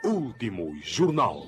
Último Jornal.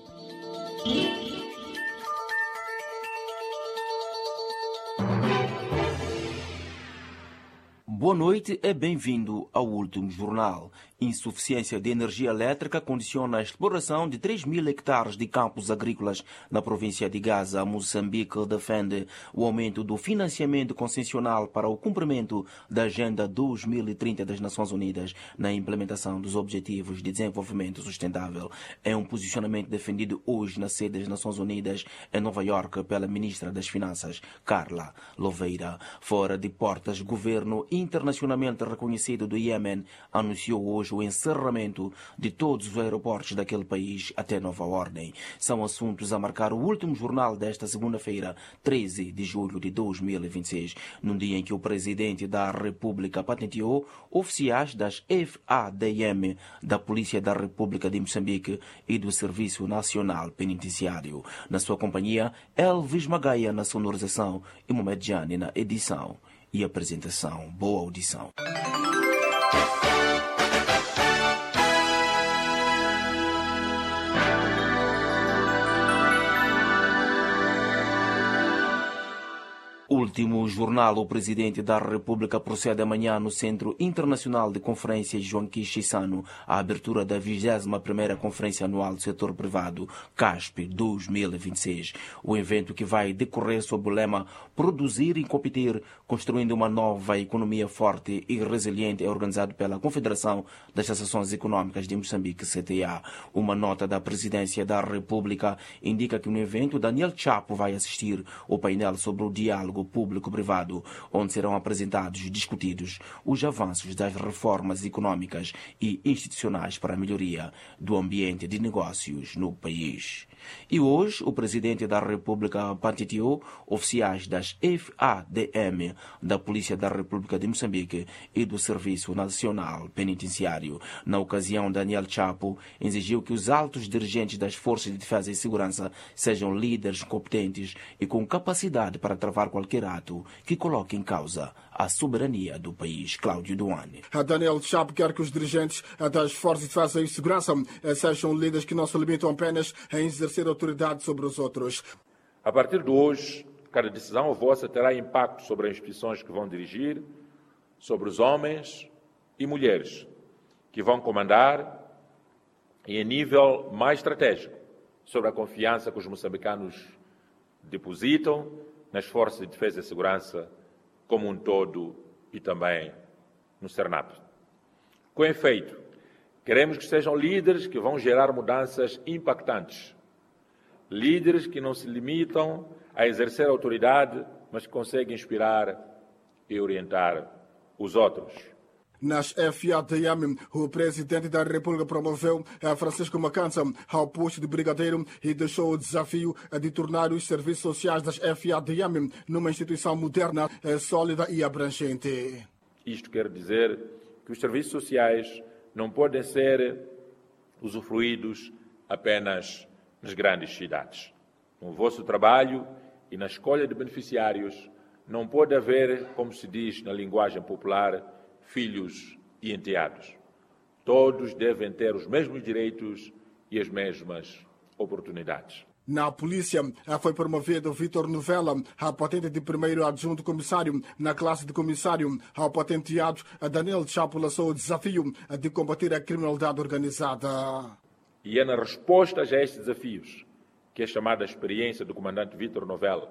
Boa noite e bem-vindo ao Último Jornal. Insuficiência de energia elétrica condiciona a exploração de 3.000 hectares de campos agrícolas na província de Gaza. Moçambique defende o aumento do financiamento concessional para o cumprimento da Agenda 2030 das Nações Unidas na implementação dos Objetivos de Desenvolvimento Sustentável. É um posicionamento defendido hoje na sede das Nações Unidas em Nova Iorque pela ministra das Finanças, Carla Louveira. Fora de portas, governo internacionalmente reconhecido do Iêmen anunciou hoje o encerramento de todos os aeroportos daquele país até nova ordem. São assuntos a marcar o último jornal desta segunda-feira, 13 de julho de 2026, num dia em que o presidente da República patenteou oficiais das FADM, da Polícia da República de Moçambique e do Serviço Nacional Penitenciário. Na sua companhia, Elvis Magaia na sonorização e Mohamed Jani na edição e apresentação. Boa audição. Último jornal. O presidente da República procede amanhã no Centro Internacional de Conferências Joaquim Chissano à abertura da 21ª Conferência Anual do Setor Privado, CASP 2026. O evento, que vai decorrer sob o lema Produzir e Competir, construindo uma nova economia forte e resiliente, é organizado pela Confederação das Associações Econômicas de Moçambique, CTA. Uma nota da Presidência da República indica que no evento Daniel Chapo vai assistir ao painel sobre o diálogo público-privado, onde serão apresentados e discutidos os avanços das reformas econômicas e institucionais para a melhoria do ambiente de negócios no país. E hoje, o presidente da República patenteou oficiais das FADM, da Polícia da República de Moçambique e do Serviço Nacional Penitenciário. Na ocasião, Daniel Chapo exigiu que os altos dirigentes das Forças de Defesa e Segurança sejam líderes competentes e com capacidade para travar qualquer ato que coloque em causa a soberania do país. Cláudio Duane. Daniel Chapo quer que os dirigentes das Forças de Defesa e Segurança sejam líderes que não se limitam apenas a exercer autoridade sobre os outros. A partir de hoje, cada decisão vossa terá impacto sobre as instituições que vão dirigir, sobre os homens e mulheres que vão comandar e, em nível mais estratégico, sobre a confiança que os moçambicanos depositam nas Forças de Defesa e Segurança como um todo e também no Cernap. Com efeito, queremos que sejam líderes que vão gerar mudanças impactantes. Líderes que não se limitam a exercer autoridade, mas que conseguem inspirar e orientar os outros. Nas FADM, o presidente da República promoveu Francisco Macança ao posto de brigadeiro e deixou o desafio de tornar os serviços sociais das FADM numa instituição moderna, sólida e abrangente. Isto quer dizer que os serviços sociais não podem ser usufruídos apenas nas grandes cidades. No vosso trabalho e na escolha de beneficiários não pode haver, como se diz na linguagem popular, filhos e enteados. Todos devem ter os mesmos direitos e as mesmas oportunidades. Na polícia, foi promovido Vítor Novella à patente de primeiro adjunto comissário. Na classe de comissário, ao patenteado, Daniel Chapo lançou o desafio de combater a criminalidade organizada. E é na resposta a estes desafios que é chamada a experiência do comandante Vítor Novella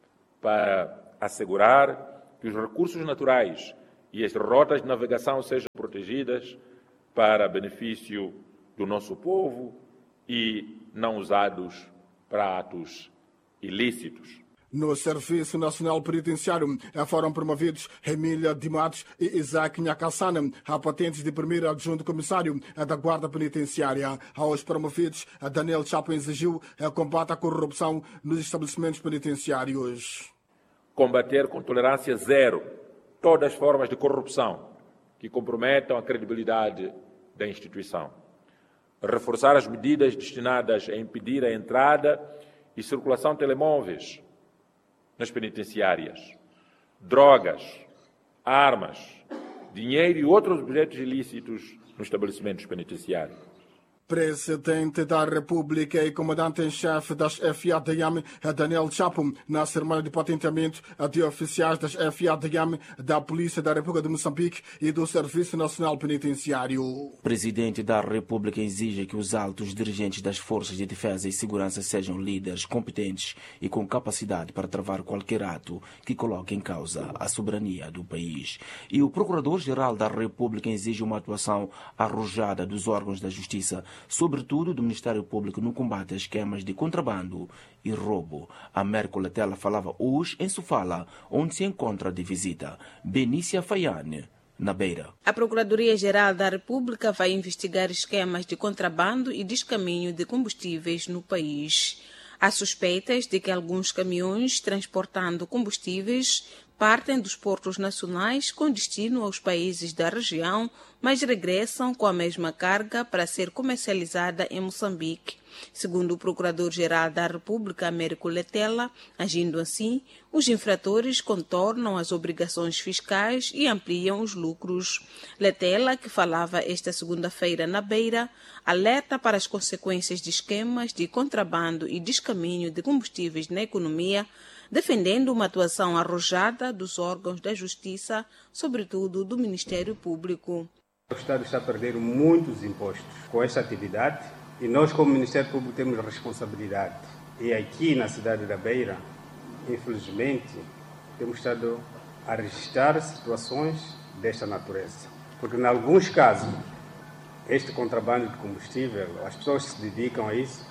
para assegurar que os recursos naturais e as rotas de navegação sejam protegidas para benefício do nosso povo e não usados para atos ilícitos. No Serviço Nacional Penitenciário foram promovidos Emília de Matos e Isaac Nhacassana a patentes de primeiro adjunto comissário da Guarda Penitenciária. Aos promovidos, Daniel Chapo exigiu combate à corrupção nos estabelecimentos penitenciários. Combater com tolerância zero todas as formas de corrupção que comprometam a credibilidade da instituição. Reforçar as medidas destinadas a impedir a entrada e circulação de telemóveis nas penitenciárias, drogas, armas, dinheiro e outros objetos ilícitos nos estabelecimentos penitenciários. Presidente da República e comandante-em-chefe das FADM, Daniel Chapo, na cerimônia de patenteamento de oficiais das FADM, da Polícia da República de Moçambique e do Serviço Nacional Penitenciário. O Presidente da República exige que os altos dirigentes das Forças de Defesa e Segurança sejam líderes competentes e com capacidade para travar qualquer ato que coloque em causa a soberania do país. E o Procurador-Geral da República exige uma atuação arrojada dos órgãos da Justiça, sobretudo do Ministério Público, no combate a esquemas de contrabando e roubo. Américo Letela falava hoje em Sofala, onde se encontra de visita Benícia Faiane, na Beira. A Procuradoria-Geral da República vai investigar esquemas de contrabando e descaminho de combustíveis no país. Há suspeitas de que alguns caminhões transportando combustíveis partem dos portos nacionais com destino aos países da região, mas regressam com a mesma carga para ser comercializada em Moçambique. Segundo o Procurador-Geral da República, Américo Letela, agindo assim, os infratores contornam as obrigações fiscais e ampliam os lucros. Letela, que falava esta segunda-feira na Beira, alerta para as consequências de esquemas de contrabando e descaminho de combustíveis na economia, defendendo uma atuação arrojada dos órgãos da Justiça, sobretudo do Ministério Público. O Estado está a perder muitos impostos com esta atividade e nós, como Ministério Público, temos responsabilidade. E aqui na cidade da Beira, infelizmente, temos estado a registrar situações desta natureza. Porque, em alguns casos, este contrabando de combustível, as pessoas que se dedicam a isso,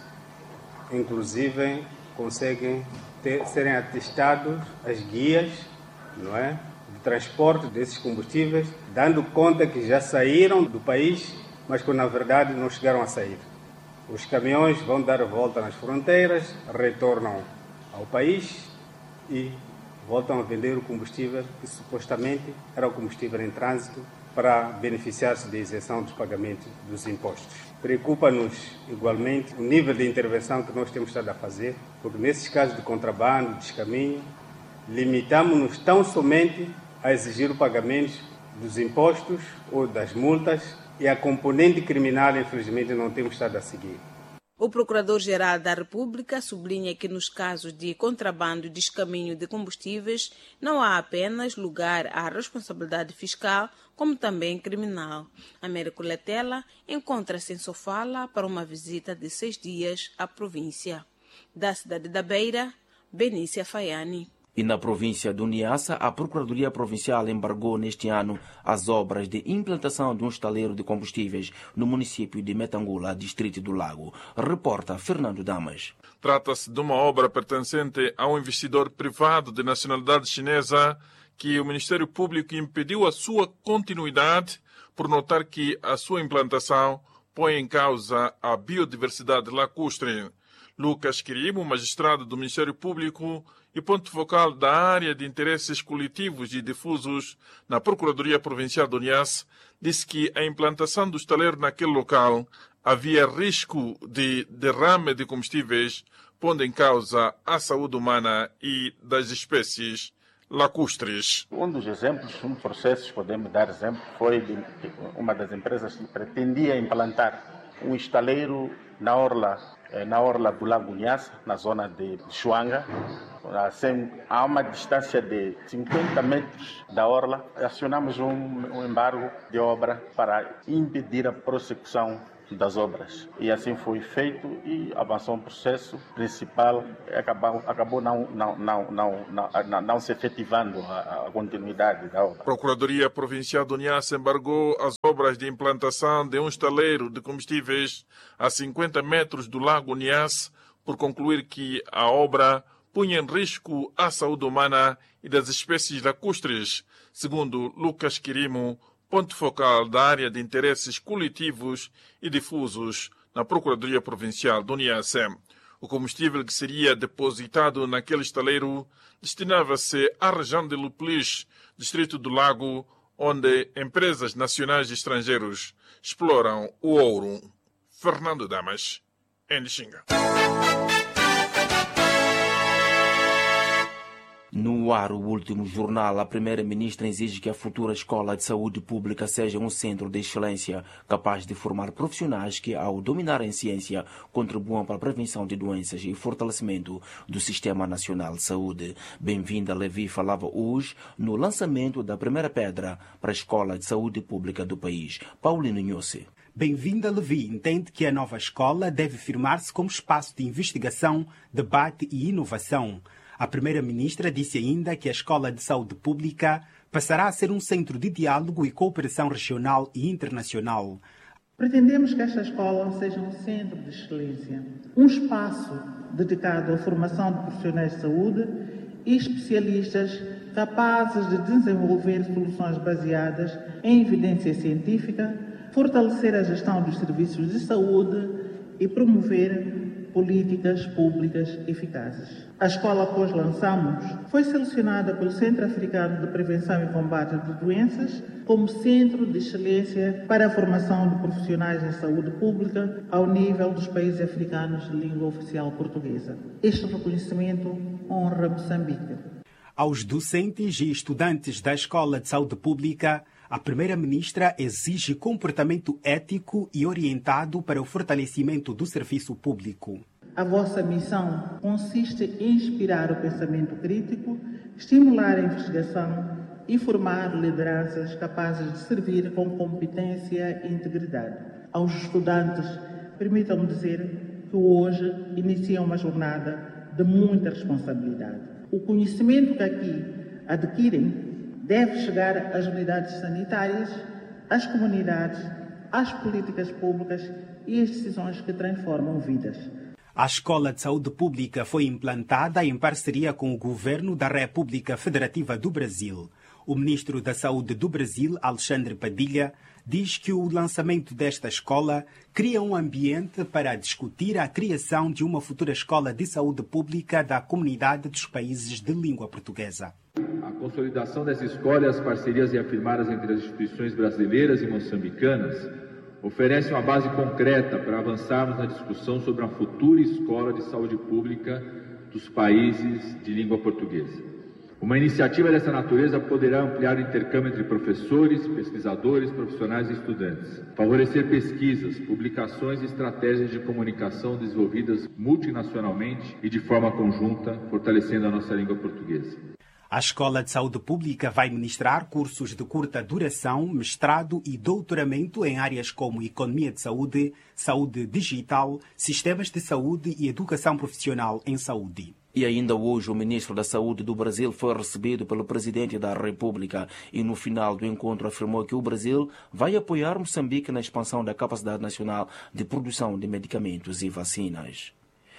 inclusive, conseguem serem atestados as guias, não é, de transporte desses combustíveis, dando conta que já saíram do país, mas que na verdade não chegaram a sair. Os caminhões vão dar a volta nas fronteiras, retornam ao país e voltam a vender o combustível que supostamente era o combustível em trânsito para beneficiar-se da isenção dos pagamentos dos impostos. Preocupa-nos igualmente o nível de intervenção que nós temos estado a fazer, porque nesses casos de contrabando, descaminho, limitamos-nos tão somente a exigir o pagamento dos impostos ou das multas e a componente criminal, infelizmente, não temos estado a seguir. O Procurador-Geral da República sublinha que nos casos de contrabando e descaminho de combustíveis não há apenas lugar à responsabilidade fiscal, como também criminal. Américo Letela encontra-se em Sofala para uma visita de 6 dias à província. Da cidade da Beira, Benícia Faiane. E na província do Niassa, a Procuradoria Provincial embargou neste ano as obras de implantação de um estaleiro de combustíveis no município de Metangula, distrito do Lago. Reporta Fernando Damas. Trata-se de uma obra pertencente a um investidor privado de nacionalidade chinesa que o Ministério Público impediu a sua continuidade por notar que a sua implantação põe em causa a biodiversidade lacustre. Lucas Quirimo, magistrado do Ministério Público e ponto focal da área de interesses coletivos e difusos na Procuradoria Provincial do Niassa, disse que a implantação do estaleiro naquele local havia risco de derrame de combustíveis, pondo em causa a saúde humana e das espécies lacustres. Um dos exemplos, um processo, podemos dar exemplo, foi de uma das empresas que pretendia implantar um estaleiro na orla do Lago Niassa, na zona de Chuanga, a uma distância de 50 metros da orla. Acionamos um embargo de obra para impedir a prossecução das obras. E assim foi feito e avançou um processo principal, acabou não se efetivando a continuidade da obra. A Procuradoria Provincial do Niassa embargou as obras de implantação de um estaleiro de combustíveis a 50 metros do Lago Niassa por concluir que a obra punha em risco a saúde humana e das espécies lacustres, segundo Lucas Quirimo, ponto focal da área de interesses coletivos e difusos na Procuradoria Provincial do Niassa. O combustível que seria depositado naquele estaleiro destinava-se à região de Luplis, distrito do Lago, onde empresas nacionais e estrangeiros exploram o ouro. Fernando Damas, em Xinga. No ar, o último jornal, a primeira-ministra exige que a futura escola de saúde pública seja um centro de excelência capaz de formar profissionais que, ao dominarem ciência, contribuam para a prevenção de doenças e fortalecimento do Sistema Nacional de Saúde. Bem-vinda, Levi falava hoje no lançamento da primeira pedra para a Escola de Saúde Pública do país. Paulino Nhosse. Bem-vinda, Levi entende que a nova escola deve firmar-se como espaço de investigação, debate e inovação. A primeira-ministra disse ainda que a Escola de Saúde Pública passará a ser um centro de diálogo e cooperação regional e internacional. Pretendemos que esta escola seja um centro de excelência, um espaço dedicado à formação de profissionais de saúde e especialistas capazes de desenvolver soluções baseadas em evidência científica, fortalecer a gestão dos serviços de saúde e promover políticas públicas eficazes. A escola que hoje lançamos foi selecionada pelo Centro Africano de Prevenção e Combate de Doenças como centro de excelência para a formação de profissionais em saúde pública ao nível dos países africanos de língua oficial portuguesa. Este reconhecimento honra Moçambique. Aos docentes e estudantes da Escola de Saúde Pública, a primeira-ministra exige comportamento ético e orientado para o fortalecimento do serviço público. A vossa missão consiste em inspirar o pensamento crítico, estimular a investigação e formar lideranças capazes de servir com competência e integridade. Aos estudantes, permitam-me dizer que hoje inicia uma jornada de muita responsabilidade. O conhecimento que aqui adquirem deve chegar às unidades sanitárias, às comunidades, às políticas públicas e às decisões que transformam vidas. A Escola de Saúde Pública foi implantada em parceria com o Governo da República Federativa do Brasil. O ministro da Saúde do Brasil, Alexandre Padilha, diz que o lançamento desta escola cria um ambiente para discutir a criação de uma futura escola de saúde pública da comunidade dos países de língua portuguesa. A consolidação dessa escola e as parcerias reafirmadas entre as instituições brasileiras e moçambicanas oferecem uma base concreta para avançarmos na discussão sobre a futura escola de saúde pública dos países de língua portuguesa. Uma iniciativa dessa natureza poderá ampliar o intercâmbio entre professores, pesquisadores, profissionais e estudantes, favorecer pesquisas, publicações e estratégias de comunicação desenvolvidas multinacionalmente e de forma conjunta, fortalecendo a nossa língua portuguesa. A Escola de Saúde Pública vai ministrar cursos de curta duração, mestrado e doutoramento em áreas como economia de saúde, saúde digital, sistemas de saúde e educação profissional em saúde. E ainda hoje o ministro da Saúde do Brasil foi recebido pelo presidente da República e no final do encontro afirmou que o Brasil vai apoiar Moçambique na expansão da capacidade nacional de produção de medicamentos e vacinas.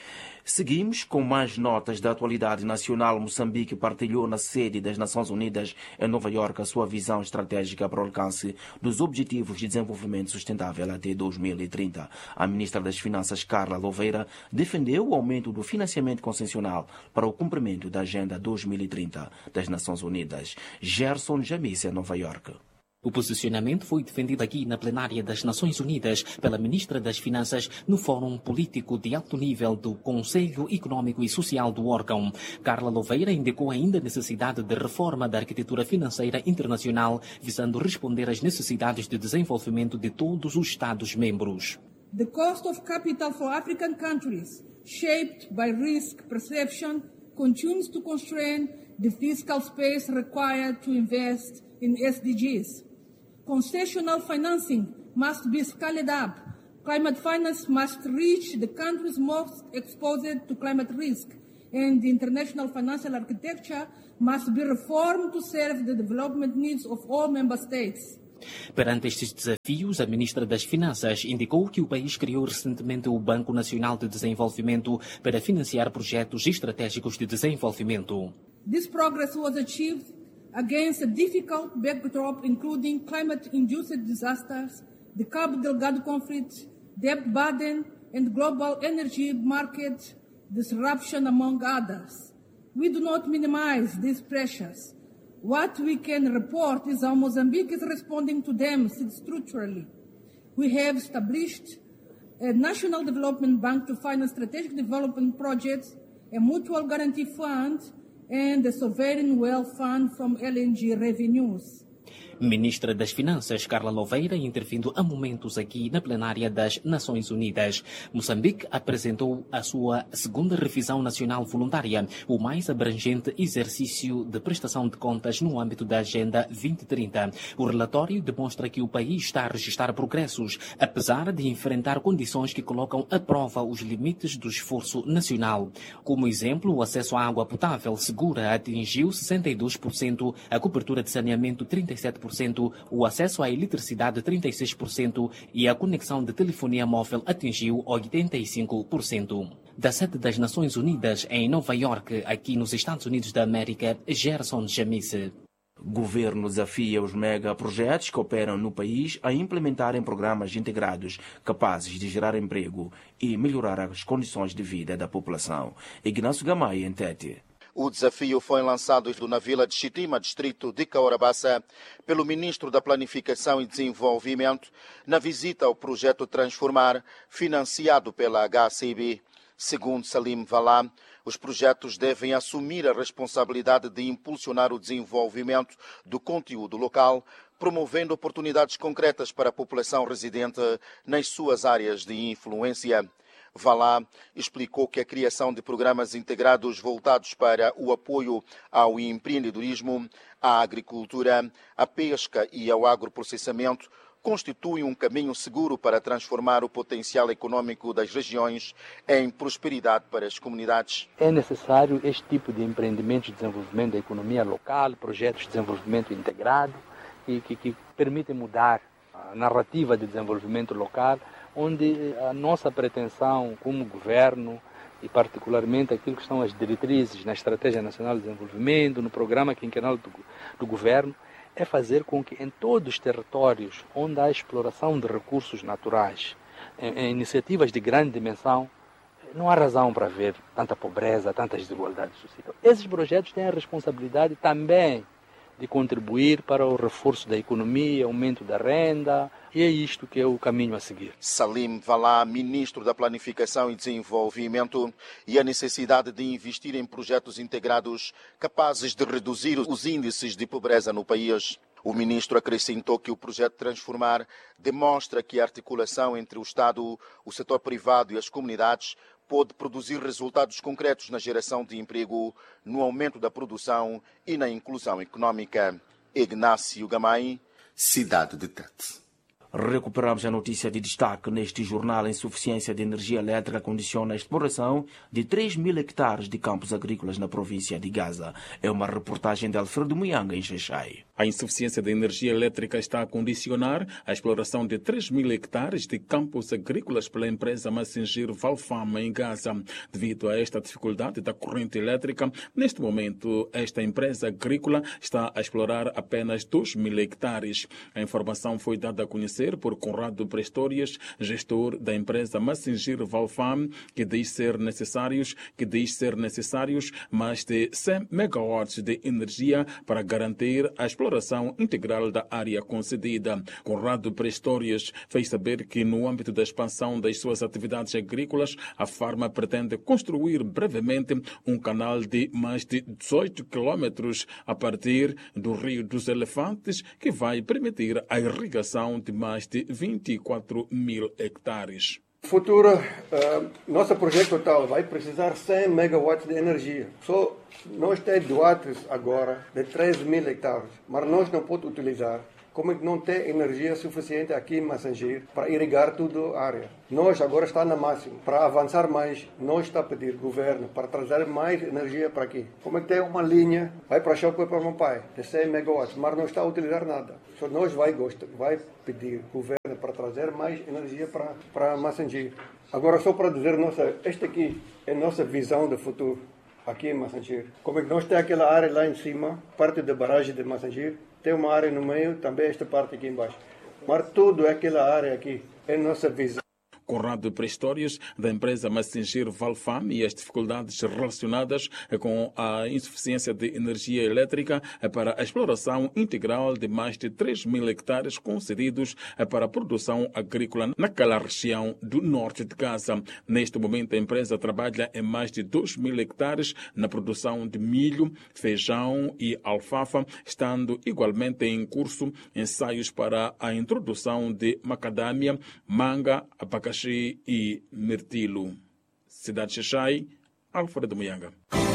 Seguimos com mais notas da atualidade nacional. Moçambique partilhou na sede das Nações Unidas em Nova Iorque a sua visão estratégica para o alcance dos Objetivos de Desenvolvimento Sustentável até 2030. A ministra das Finanças, Carla Louveira, defendeu o aumento do financiamento concessional para o cumprimento da Agenda 2030 das Nações Unidas. Gerson Jamise, Nova Iorque. O posicionamento foi defendido aqui na plenária das Nações Unidas pela ministra das Finanças no Fórum Político de Alto Nível do Conselho Econômico e Social do órgão. Carla Louveira indicou ainda a necessidade de reforma da arquitetura financeira internacional, visando responder às necessidades de desenvolvimento de todos os Estados-membros. The cost of capital for African countries, shaped by risk perception, continues to constrain the fiscal space required to invest in SDGs. Concessional financing must be scaled up. Climate finance must reach the countries most exposed to climate risk, and the international financial architecture must be reformed to serve the development needs of all member states. Perante estes desafios, a ministra das Finanças indicou que o país criou recentemente o Banco Nacional de Desenvolvimento para financiar projetos estratégicos de desenvolvimento. This progress was achieved against a difficult backdrop including climate-induced disasters, the Cabo Delgado conflict, debt burden, and global energy market disruption, among others. We do not minimize these pressures. What we can report is how Mozambique is responding to them structurally. We have established a National Development Bank to finance strategic development projects, a mutual guarantee fund, and the Sovereign Wealth Fund from LNG revenues. Ministra das Finanças, Carla Louveira, intervindo a momentos aqui na plenária das Nações Unidas. Moçambique apresentou a sua segunda revisão nacional voluntária, o mais abrangente exercício de prestação de contas no âmbito da Agenda 2030. O relatório demonstra que o país está a registrar progressos, apesar de enfrentar condições que colocam à prova os limites do esforço nacional. Como exemplo, o acesso à água potável segura atingiu 62%, a cobertura de saneamento 37%, o acesso à eletricidade 36% e a conexão de telefonia móvel atingiu 85%. Da sede das Nações Unidas em Nova York, aqui nos Estados Unidos da América, Gerson Jamise. Governo desafia os megaprojetos que operam no país a implementarem programas integrados capazes de gerar emprego e melhorar as condições de vida da população. Ignacio Gamay, em Tete. O desafio foi lançado na vila de Chitima, distrito de Caorabassa, pelo ministro da Planificação e Desenvolvimento, na visita ao projeto Transformar, financiado pela HCB. Segundo Salim Valá, os projetos devem assumir a responsabilidade de impulsionar o desenvolvimento do conteúdo local, promovendo oportunidades concretas para a população residente nas suas áreas de influência. Valá explicou que a criação de programas integrados voltados para o apoio ao empreendedorismo, à agricultura, à pesca e ao agroprocessamento constitui um caminho seguro para transformar o potencial econômico das regiões em prosperidade para as comunidades. É necessário este tipo de empreendimentos de desenvolvimento da economia local, projetos de desenvolvimento integrado, que permitem mudar a narrativa de desenvolvimento local, onde a nossa pretensão como governo, e particularmente aquilo que são as diretrizes na Estratégia Nacional de Desenvolvimento, no programa quinquenal do governo, é fazer com que em todos os territórios onde há exploração de recursos naturais, em iniciativas de grande dimensão, não há razão para ver tanta pobreza, tantas desigualdades sociais. Esses projetos têm a responsabilidade também de contribuir para o reforço da economia, aumento da renda, e é isto que é o caminho a seguir. Salim Valá, ministro da Planificação e Desenvolvimento, e a necessidade de investir em projetos integrados capazes de reduzir os índices de pobreza no país. O ministro acrescentou que o projeto Transformar demonstra que a articulação entre o Estado, o setor privado e as comunidades pode produzir resultados concretos na geração de emprego, no aumento da produção e na inclusão econômica. Ignacio Gamay, cidade de Tete. Recuperamos a notícia de destaque neste jornal. A insuficiência de energia elétrica condiciona a exploração de 3.000 hectares de campos agrícolas na província de Gaza. É uma reportagem de Alfredo Muyanga, em Xaixai. A insuficiência de energia elétrica está a condicionar a exploração de 3.000 hectares de campos agrícolas pela empresa Massingir Valfam em Gaza. Devido a esta dificuldade da corrente elétrica, neste momento esta empresa agrícola está a explorar apenas 2.000 hectares. A informação foi dada a conhecer por Conrado Prestórias, gestor da empresa Massingir Valfam, que diz ser necessários mais de 100 megawatts de energia para garantir a exploração integral da área concedida. Conrado Prestórias fez saber que, no âmbito da expansão das suas atividades agrícolas, a Farma pretende construir brevemente um canal de mais de 18 quilômetros a partir do Rio dos Elefantes, que vai permitir a irrigação de mais de 24.000 hectares. Futuro, nosso projeto total vai precisar 100 megawatts de energia. Só nós temos doados agora de 3.000 hectares, mas nós não podemos utilizar. Como não tem energia suficiente aqui em Massingir para irrigar toda a área. Nós agora está na máxima. Para avançar mais, nós está a pedir governo para trazer mais energia para aqui. Como tem uma linha, vai para Chocó e para Mampai, de 100 megawatts, mas não está a utilizar nada. Só nós vai pedir governo para trazer mais energia para Massingir. Agora só para dizer, esta aqui é nossa visão do futuro aqui em Massingir. Como nós temos aquela área lá em cima, parte da barragem de Massingir, tem uma área no meio, também esta parte aqui embaixo. Mas tudo aquela área aqui é nossa visão. Conrado Prestórios, da empresa Massinger Valfam, e as dificuldades relacionadas com a insuficiência de energia elétrica para a exploração integral de mais de 3.000 hectares concedidos para a produção agrícola naquela região do norte de Gaza. Neste momento, a empresa trabalha em mais de 2.000 hectares na produção de milho, feijão e alfafa, estando igualmente em curso ensaios para a introdução de macadâmia, manga, abacaxi e mirtilo. Cidade de Xai, Alfredo Muyanga.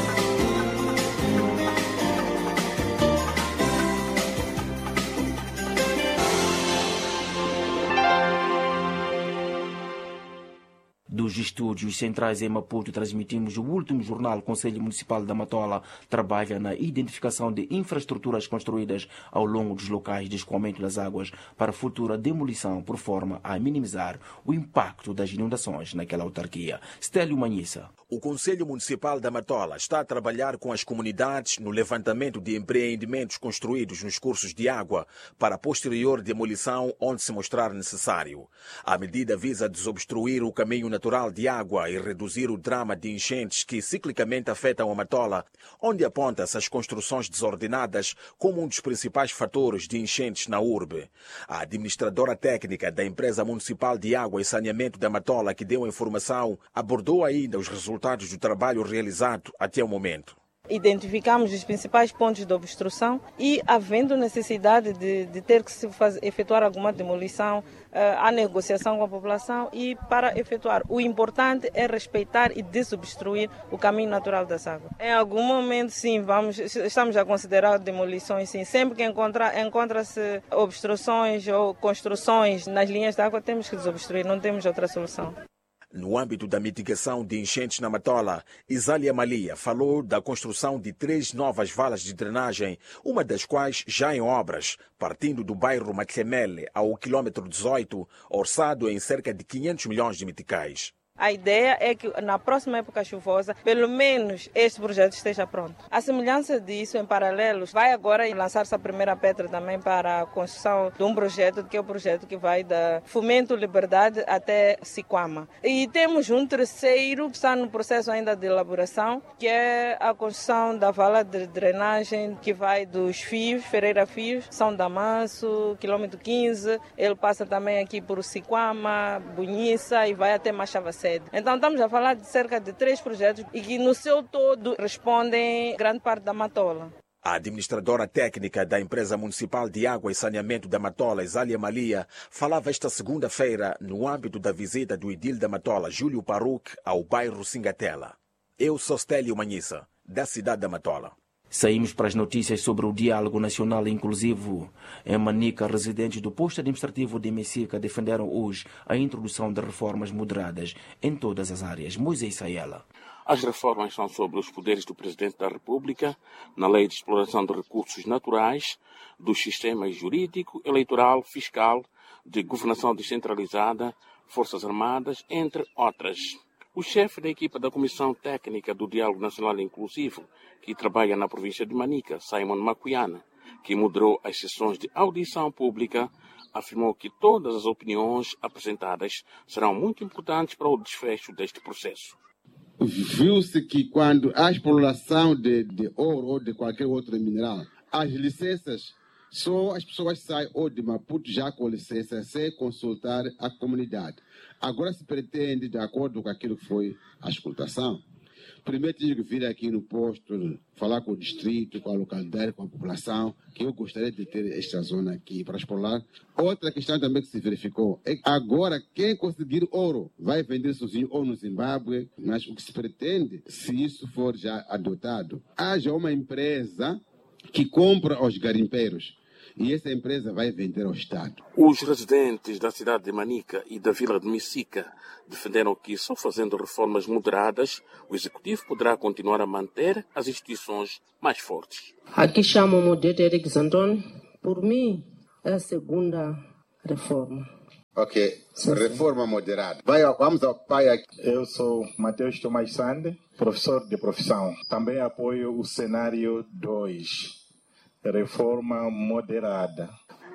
Dos estúdios centrais em Maputo, transmitimos o último jornal. O Conselho Municipal da Matola trabalha na identificação de infraestruturas construídas ao longo dos locais de escoamento das águas para futura demolição, por forma a minimizar o impacto das inundações naquela autarquia. Stélio Manhissa. O Conselho Municipal da Matola está a trabalhar com as comunidades no levantamento de empreendimentos construídos nos cursos de água para a posterior demolição onde se mostrar necessário. A medida visa desobstruir o caminho natural de água e reduzir o drama de enchentes que ciclicamente afetam a Matola, onde aponta-se as construções desordenadas como um dos principais fatores de enchentes na urbe. A administradora técnica da Empresa Municipal de Água e Saneamento da Matola, que deu a informação, abordou ainda os resultados do trabalho realizado até o momento. Identificamos os principais pontos de obstrução e, havendo necessidade de ter que se efetuar alguma demolição, a negociação com a população, e para efetuar. O importante é respeitar e desobstruir o caminho natural das águas. Em algum momento, sim, estamos a considerar demolições, sim. Sempre que encontra-se obstruções ou construções nas linhas de água, temos que desobstruir, não temos outra solução. No âmbito da mitigação de enchentes na Matola, Isália Malia falou da construção de 3 novas valas de drenagem, uma das quais já em obras, partindo do bairro Matlemele ao quilômetro 18, orçado em cerca de 500 milhões de meticais. A ideia é que na próxima época chuvosa, pelo menos este projeto esteja pronto. A semelhança disso, em paralelo, vai agora lançar-se a primeira pedra também para a construção de um projeto, que é o projeto que vai da Fomento Liberdade até Siquama. E temos um terceiro que está no processo ainda de elaboração, que é a construção da vala de drenagem que vai dos Fios, Ferreira Fios, São Damaso, quilômetro 15. Ele passa também aqui por Siquama, Bunhiça e vai até Machavacé. Então estamos a falar de cerca de 3 projetos e que no seu todo respondem grande parte da Matola. A administradora técnica da Empresa Municipal de Água e Saneamento da Matola, Isália Malia, falava esta segunda-feira no âmbito da visita do edil da Matola, Júlio Paruc, ao bairro Singatela. Eu sou Stélio Manhissa, da cidade da Matola. Saímos para as notícias sobre o diálogo nacional inclusivo. Em Manica, residentes do posto administrativo de Messica defenderam hoje a introdução de reformas moderadas em todas as áreas. Moisés Sayela. As reformas são sobre os poderes do Presidente da República, na Lei de Exploração de Recursos Naturais, dos sistemas jurídico, eleitoral, fiscal, de governação descentralizada, Forças Armadas, entre outras. O chefe da equipa da Comissão Técnica do Diálogo Nacional Inclusivo, que trabalha na província de Manica, Simon Macuiana, que moderou as sessões de audição pública, afirmou que todas as opiniões apresentadas serão muito importantes para o desfecho deste processo. Viu-se que quando há exploração de ouro ou de qualquer outro mineral, as licenças, só as pessoas saem ou de Maputo já com licença, sem consultar a comunidade. Agora se pretende, de acordo com aquilo que foi a escutação, primeiro tinha que vir aqui no posto, falar com o distrito, com a localidade, com a população, que eu gostaria de ter esta zona aqui para explorar. Outra questão também que se verificou é que agora quem conseguir ouro vai vender sozinho ou no Zimbábue, mas o que se pretende, se isso for já adotado, haja uma empresa que compra aos garimpeiros. E essa empresa vai vender ao Estado. Os residentes da cidade de Manica e da vila de Messica defenderam que só fazendo reformas moderadas, o Executivo poderá continuar a manter as instituições mais fortes. Aqui chamo-me de Eric Zandon. Por mim, é a segunda reforma. Ok, Sim. Reforma moderada. Vamos ao pai aqui. Eu sou Mateus Tomás Sande, professor de profissão. Também apoio o cenário 2. Reforma moderada.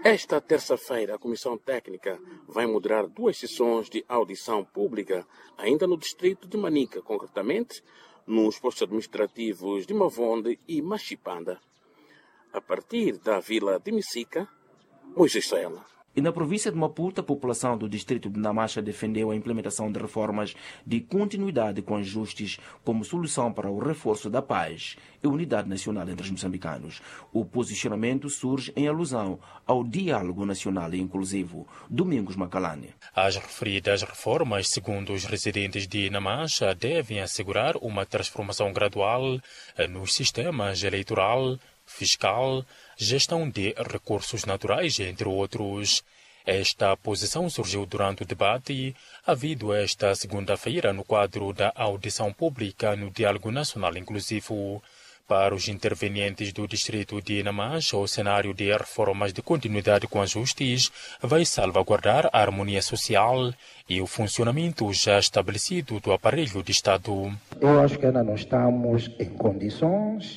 Esta terça-feira, a Comissão Técnica vai moderar 2 sessões de audição pública, ainda no distrito de Manica, concretamente nos postos administrativos de Mavonde e Machipanda. A partir da vila de Micica, Moisés Soela. E na província de Maputo, a população do distrito de Namacha defendeu a implementação de reformas de continuidade com ajustes como solução para o reforço da paz e unidade nacional entre os moçambicanos. O posicionamento surge em alusão ao diálogo nacional e inclusivo. Domingos Macalane. As referidas reformas, segundo os residentes de Namacha, devem assegurar uma transformação gradual nos sistemas eleitoral, fiscal, gestão de recursos naturais, entre outros. Esta posição surgiu durante o debate havido esta segunda-feira no quadro da audição pública no Diálogo Nacional Inclusivo. Para os intervenientes do distrito de Namacha, o cenário de reformas de continuidade com ajustes vai salvaguardar a harmonia social e o funcionamento já estabelecido do aparelho de Estado. Eu acho que ainda não estamos em condições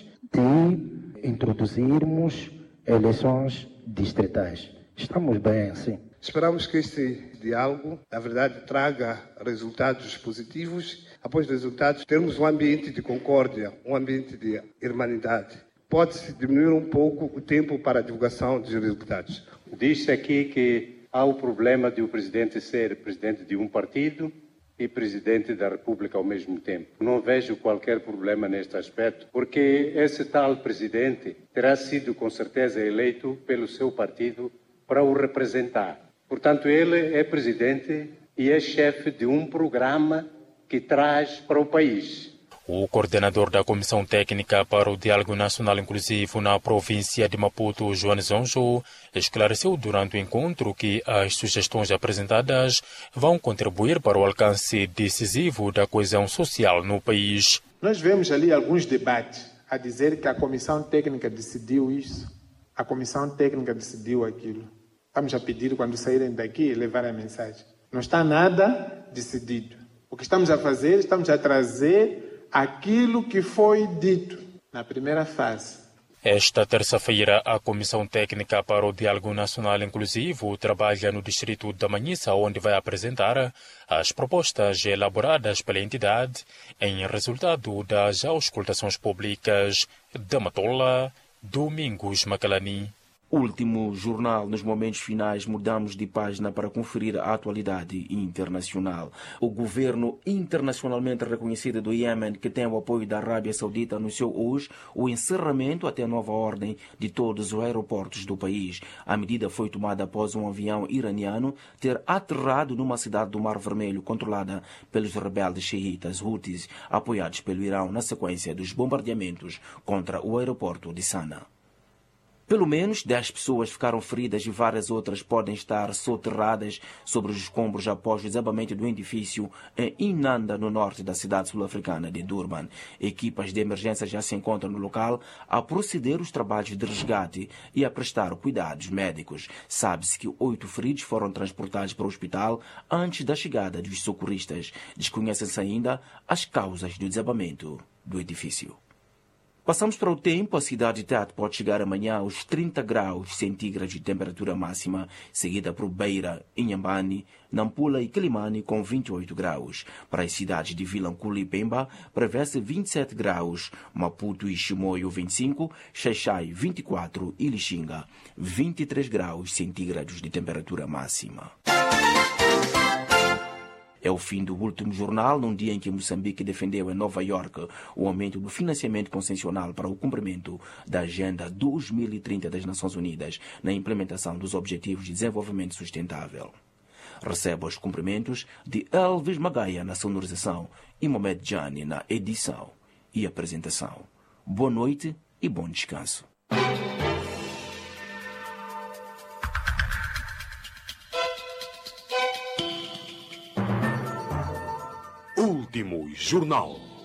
de introduzirmos eleições distritais. Estamos bem, sim. Esperamos que este diálogo, na verdade, traga resultados positivos. Após resultados, termos um ambiente de concórdia, um ambiente de irmandade. Pode-se diminuir um pouco o tempo para a divulgação dos resultados. Diz-se aqui que há o problema de o presidente ser presidente de um partido e presidente da República ao mesmo tempo. Não vejo qualquer problema neste aspecto, porque esse tal presidente terá sido com certeza eleito pelo seu partido para o representar. Portanto, ele é presidente e é chefe de um programa que traz para o país. O coordenador da Comissão Técnica para o Diálogo Nacional Inclusivo na província de Maputo, João Zonjo, esclareceu durante o encontro que as sugestões apresentadas vão contribuir para o alcance decisivo da coesão social no país. Nós vemos ali alguns debates a dizer que a Comissão Técnica decidiu isso, a Comissão Técnica decidiu aquilo. Estamos a pedir, quando saírem daqui, levar a mensagem. Não está nada decidido. O que estamos a fazer, estamos a trazer aquilo que foi dito na primeira fase. Esta terça-feira, a Comissão Técnica para o Diálogo Nacional Inclusivo trabalha no distrito da Manhissa, onde vai apresentar as propostas elaboradas pela entidade em resultado das auscultações públicas. Da Matola, Domingos Macalani. Último jornal. Nos momentos finais, mudamos de página para conferir a atualidade internacional. O governo internacionalmente reconhecido do Iêmen, que tem o apoio da Arábia Saudita, anunciou hoje o encerramento até nova ordem de todos os aeroportos do país. A medida foi tomada após um avião iraniano ter aterrado numa cidade do Mar Vermelho controlada pelos rebeldes xiitas Houthis, apoiados pelo Irão na sequência dos bombardeamentos contra o aeroporto de Sana. Pelo menos 10 pessoas ficaram feridas e várias outras podem estar soterradas sobre os escombros após o desabamento do edifício em Inanda, no norte da cidade sul-africana de Durban. Equipas de emergência já se encontram no local a proceder os trabalhos de resgate e a prestar cuidados médicos. Sabe-se que 8 feridos foram transportados para o hospital antes da chegada dos socorristas. Desconhecem-se ainda as causas do desabamento do edifício. Passamos para o tempo. A cidade de Tete pode chegar amanhã aos 30 graus centígrados de temperatura máxima, seguida por Beira, Inhambane, Nampula e Quilimane com 28 graus. Para as cidades de Vilanculo e Pemba, prevê-se 27 graus, Maputo e Chimoio 25, Xaixai 24 e Lixinga 23 graus centígrados de temperatura máxima. É o fim do último jornal, num dia em que Moçambique defendeu em Nova Iorque o aumento do financiamento concessional para o cumprimento da Agenda 2030 das Nações Unidas na implementação dos Objetivos de Desenvolvimento Sustentável. Recebe os cumprimentos de Elvis Magaia na sonorização e Mohamed Jani na edição e apresentação. Boa noite e bom descanso. Último jornal.